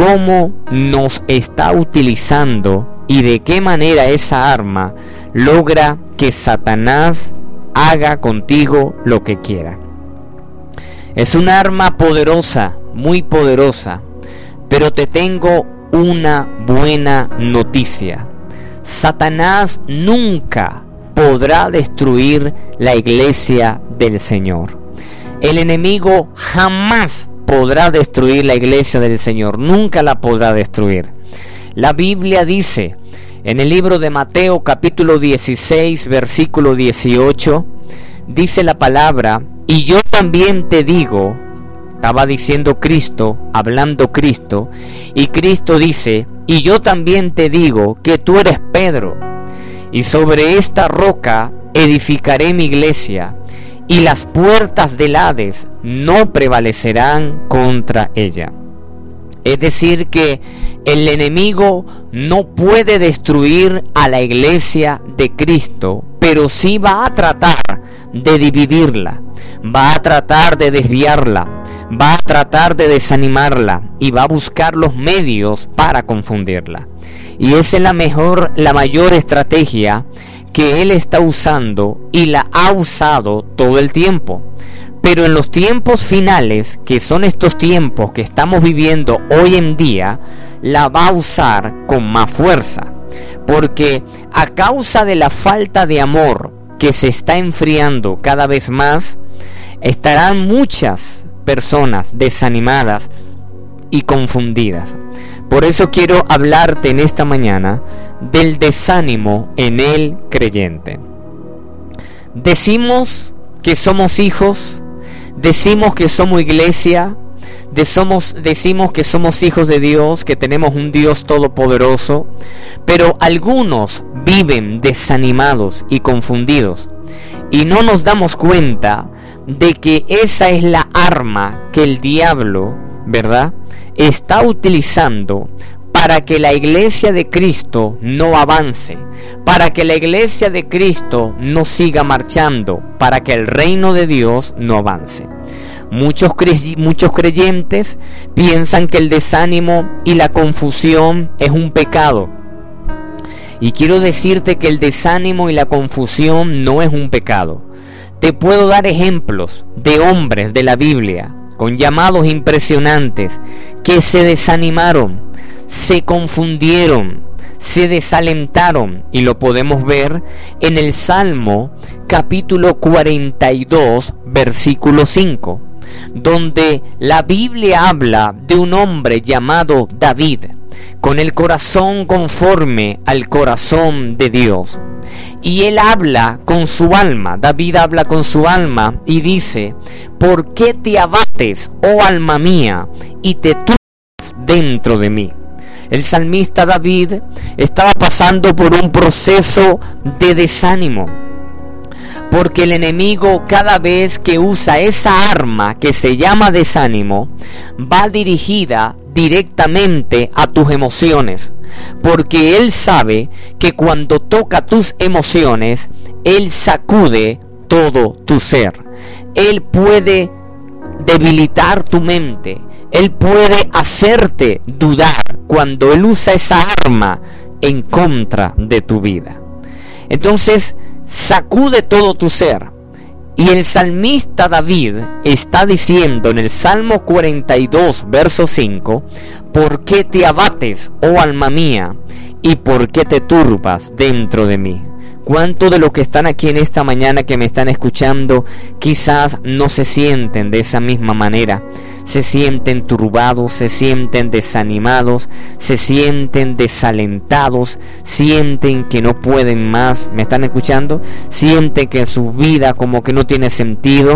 cómo nos está utilizando y de qué manera esa arma logra que Satanás haga contigo lo que quiera. Es un arma poderosa, muy poderosa, pero te tengo una buena noticia. Satanás nunca podrá destruir la iglesia del Señor. El enemigo jamás podrá destruir la iglesia del Señor, nunca la podrá destruir. La Biblia dice en el libro de Mateo capítulo 16 versículo 18, dice la palabra: y yo también te digo, estaba diciendo Cristo, hablando Cristo, y Cristo dice: y yo también te digo que tú eres Pedro, y sobre esta roca edificaré mi iglesia, y las puertas del Hades no prevalecerán contra ella. Es decir, que el enemigo no puede destruir a la iglesia de Cristo, pero sí va a tratar de dividirla, va a tratar de desviarla, va a tratar de desanimarla y va a buscar los medios para confundirla. Y esa es la mayor estrategia que él está usando y la ha usado todo el tiempo. Pero en los tiempos finales, que son estos tiempos que estamos viviendo hoy en día, la va a usar con más fuerza. Porque a causa de la falta de amor que se está enfriando cada vez más, estarán muchas personas desanimadas y confundidas. Por eso quiero hablarte en esta mañana del desánimo en el creyente. Decimos que somos hijos, decimos que somos iglesia, decimos que somos hijos de Dios, que tenemos un Dios todopoderoso, pero algunos viven desanimados y confundidos y no nos damos cuenta de que esa es la arma que el diablo, ¿verdad?, está utilizando para que la iglesia de Cristo no avance, para que la iglesia de Cristo no siga marchando, para que el reino de Dios no avance. Muchos creyentes piensan que el desánimo y la confusión es un pecado. Y quiero decirte que el desánimo y la confusión no es un pecado. Te puedo dar ejemplos de hombres de la Biblia con llamados impresionantes que se desanimaron, se confundieron, se desalentaron, y lo podemos ver en el Salmo capítulo 42 versículo 5, donde la Biblia habla de un hombre llamado David, con el corazón conforme al corazón de Dios. Y él habla con su alma, David habla con su alma y dice: ¿por qué te abates, oh alma mía, y te turbas dentro de mí? El salmista David estaba pasando por un proceso de desánimo, porque el enemigo, cada vez que usa esa arma que se llama desánimo, va dirigida directamente a tus emociones, porque él sabe que cuando toca tus emociones, él sacude todo tu ser. Él puede debilitar tu mente, él puede hacerte dudar cuando él usa esa arma en contra de tu vida. Entonces, sacude todo tu ser. Y el salmista David está diciendo en el Salmo 42 verso 5: ¿por qué te abates, oh alma mía, y por qué te turbas dentro de mí? ¿Cuántos de los que están aquí en esta mañana, que me están escuchando, quizás no se sienten de esa misma manera? Se sienten turbados, se sienten desanimados, se sienten desalentados, sienten que no pueden más. ¿Me están escuchando? Sienten que su vida como que no tiene sentido.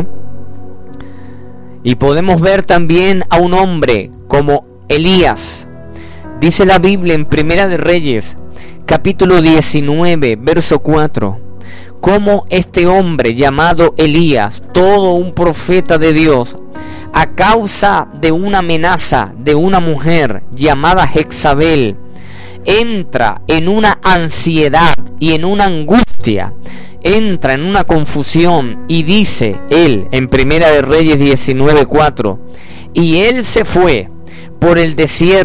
Y podemos ver también a un hombre como Elías. Dice la Biblia en Primera de Reyes capítulo 19 verso 4, cómo este hombre llamado Elías, todo un profeta de Dios, a causa de una amenaza de una mujer llamada Jezabel, entra en una ansiedad y en una angustia, entra en una confusión, y dice él en Primera de Reyes 19:4: y él se fue por el desierto